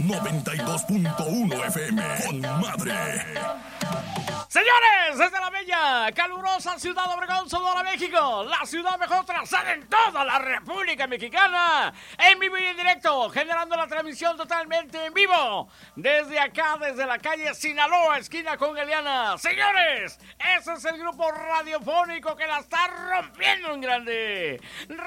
92.1 FM con madre. Señores, desde la bella, calurosa ciudad de Obregón, Sonora, México, la ciudad mejor trazada en toda la República Mexicana, en vivo y en directo, generando la transmisión totalmente en vivo, desde acá, desde la calle Sinaloa, esquina con Galeana. Señores, ese es el grupo radiofónico que la está rompiendo en grande.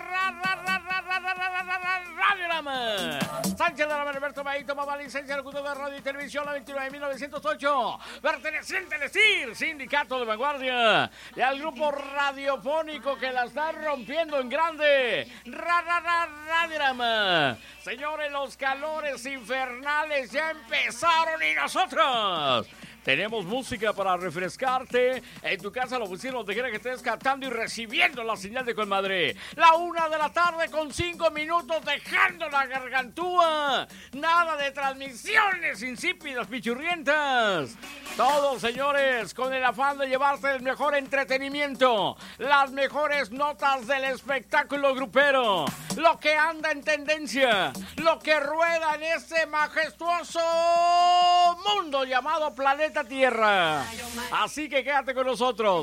Radiorama. Sánchez de la Alberto Maito, mamá licencia del Culto de Radio y Televisión, la 29.908, perteneciente al SIR, Sindicato de Vanguardia, y al grupo radiofónico que la está rompiendo en grande. Radiorama. Señores, los calores infernales ya empezaron y nosotros tenemos música para refrescarte en tu casa, la oficina, donde quiera que estés cantando y recibiendo la señal de Colmadre. La 1 de la tarde con 5 minutos, dejando la gargantúa. Nada de transmisiones insípidas, pichurrientas. Todos, señores, con el afán de llevarte el mejor entretenimiento, las mejores notas del espectáculo grupero, lo que anda en tendencia, lo que rueda en este majestuoso mundo llamado planeta Tierra. Así que quédate con nosotros.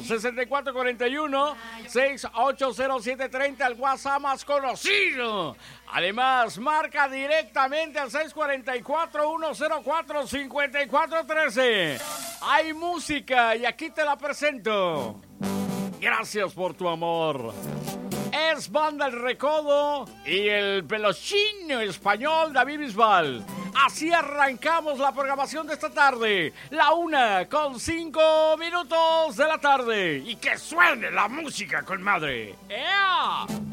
6441-680730, el WhatsApp más conocido. Además, marca directamente al 644-104-5413. Hay música y aquí te la presento. Gracias por tu amor. Es Banda El Recodo y el pelochino español David Bisbal. Así arrancamos la programación de esta tarde, la 1:05 de la tarde. Y que suene la música, Colmadre. ¡Ea!